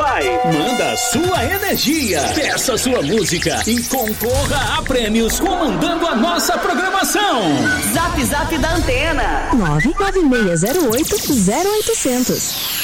Spotify. Manda sua energia, peça sua música e concorra a prêmios comandando a nossa programação. Zap da Antena 996080800.